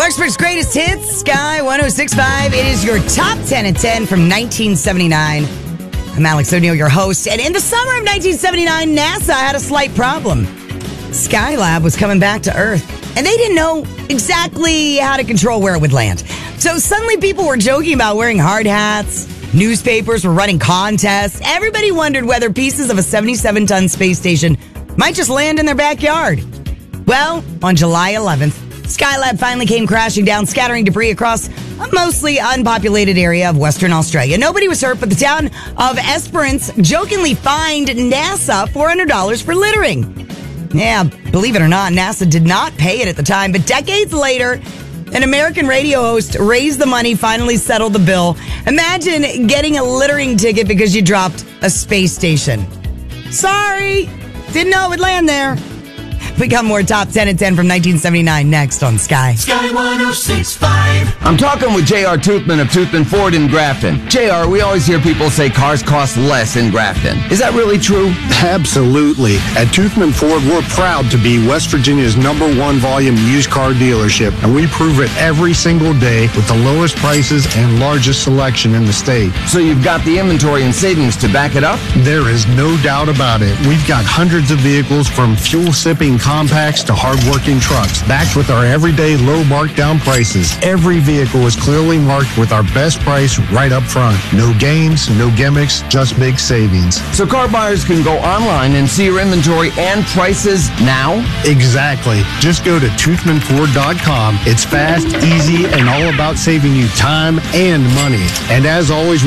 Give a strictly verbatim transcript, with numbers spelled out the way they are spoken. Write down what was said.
Clarksburg's greatest hits, Sky one oh six point five. It is your top ten at ten from nineteen seventy-nine. I'm Alex O'Neill, your host. And in the summer of nineteen seventy-nine, NASA had a slight problem. Skylab was coming back to Earth, and they didn't know exactly how to control where it would land. So suddenly people were joking about wearing hard hats. Newspapers were running contests. Everybody wondered whether pieces of a seventy-seven ton space station might just land in their backyard. Well, on July eleventh, Skylab finally came crashing down, scattering debris across a mostly unpopulated area of Western Australia. Nobody was hurt, but the town of Esperance jokingly fined NASA four hundred dollars for littering. Yeah, believe it or not, NASA did not pay it at the time, but decades later, an American radio host raised the money, finally settled the bill. Imagine getting a littering ticket because you dropped a space station. Sorry, didn't know it would land there. We got more top ten at ten from nineteen seventy-nine next on Sky. Sky one oh six point five. I'm talking with J R. Toothman of Toothman Ford in Grafton. J R, we always hear people say cars cost less in Grafton. Is that really true? Absolutely. At Toothman Ford, we're proud to be West Virginia's number one volume used car dealership, and we prove it every single day with the lowest prices and largest selection in the state. So you've got the inventory and savings to back it up? There is no doubt about it. We've got hundreds of vehicles from fuel-sipping compacts to hard-working trucks, backed with our everyday low markdown prices. Every vehicle is clearly marked with our best price right up front. No games, no gimmicks, just big savings. So car buyers can go online and see your inventory and prices now? Exactly. Just go to toothman ford dot com. It's fast, easy, and all about saving you time and money. And as always,